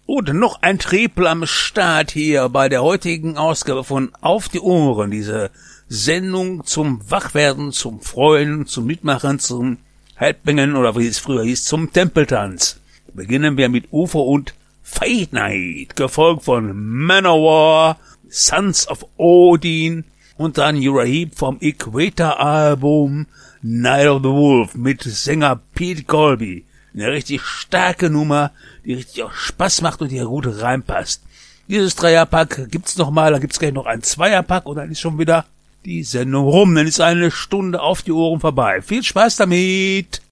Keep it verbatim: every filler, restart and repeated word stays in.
Und noch ein Triple am Start hier bei der heutigen Ausgabe von Auf die Ohren. Diese Sendung zum Wachwerden, zum Freuen, zum Mitmachen, zum Headbangen oder wie es früher hieß, zum Tempeltanz. Beginnen wir mit U F O und Fate Night, gefolgt von Manowar, Sons of Odin und dann Uriah Heep vom Equator-Album Night of the Wolf mit Sänger Pete Colby. Eine richtig starke Nummer, die richtig auch Spaß macht und hier gut reinpasst. Dieses Dreierpack gibt's noch mal, dann gibt's gleich noch ein Zweierpack und dann ist schon wieder die Sendung rum. Dann ist eine Stunde auf die Ohren vorbei. Viel Spaß damit!